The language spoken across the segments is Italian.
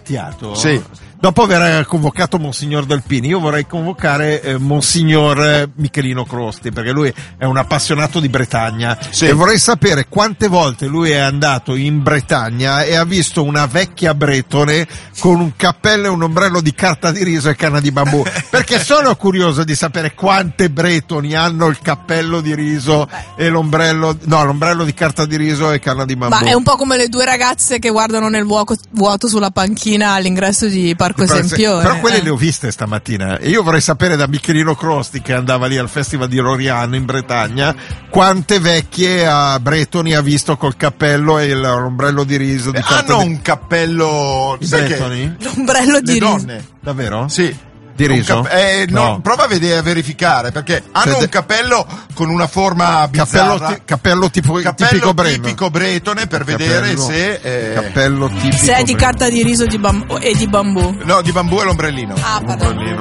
Battiato. Sì. Dopo aver convocato Monsignor Delpini, io vorrei convocare Monsignor Michelino Crosti, perché lui è un appassionato di Bretagna, sì. E vorrei sapere quante volte lui è andato in Bretagna e ha visto una vecchia bretone con un cappello e un ombrello di carta di riso e canna di bambù, perché sono curioso di sapere quante bretoni hanno il cappello di riso e l'ombrello di carta di riso e canna di bambù. Ma è un po' come le due ragazze che guardano nel vuoto sulla panchina all'ingresso di Parco Esempione. Però quelle le ho viste stamattina e io vorrei sapere da Michelino Crosti, che andava lì al Festival di Loriano in Bretagna, quante vecchie bretoni ha visto col cappello e l'ombrello di riso di carta hanno un cappello, i bretoni? L'ombrello di le riso. donne. Davvero? Sì. Di riso? No, prova a verificare, perché hanno un cappello con una forma bizzarra. Cappello tipico bretone, per vedere se cappello tipico se è di carta di riso e di bambù. No, di bambù è l'ombrellino. Ah, pardon.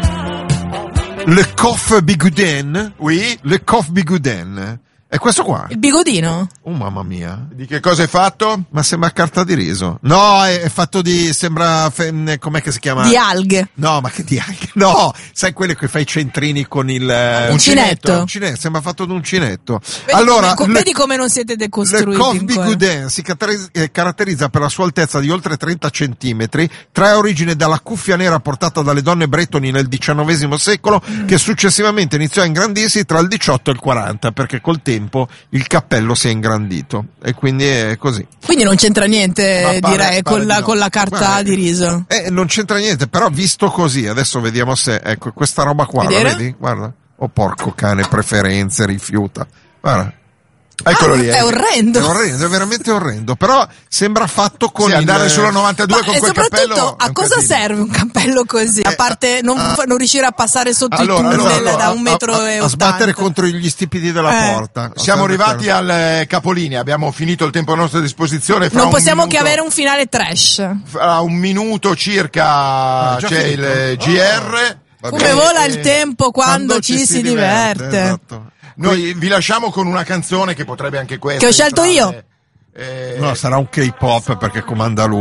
Le coff bigouden? Oui. Le coff bigouden. È questo qua? Il bigodino? Oh mamma mia. Di che cosa è fatto? Ma sembra carta di riso. No, è fatto com'è che si chiama? Di alghe. No, ma che di alghe? No, sai quello che fai i centrini con il uncinetto. Uncinetto, sembra fatto ad uncinetto. Vedi come non siete decostruiti. Le Coff Bigouden si caratterizza per la sua altezza di oltre 30 centimetri, trae origine dalla cuffia nera portata dalle donne bretoni nel XIX secolo, che successivamente iniziò a ingrandirsi tra il 18 e il 40, perché col tempo il cappello si è ingrandito e quindi è così. Quindi non c'entra niente, direi, con la carta di riso. Non c'entra niente, però visto così, adesso vediamo se, ecco, questa roba qua, la vedi? Guarda. Oh porco cane, preferenze, rifiuta. Guarda. Eccolo lì. È orrendo. È orrendo, è veramente orrendo. Però sembra fatto con andare sulla 92 con quel cappello. E soprattutto, a cosa serve un cappello così? A parte non riuscire a passare sotto i tunnel da 1,80 metri. A sbattere contro gli stipiti della porta. Siamo arrivati al capolinea, abbiamo finito il tempo a nostra disposizione. Non possiamo che avere un finale trash. Fra un minuto circa c'è il GR. Come vola il tempo quando ci si diverte. Esatto. Noi vi lasciamo con una canzone che potrebbe anche questa. Che ho scelto io. No, sarà un K-pop perché comanda lui.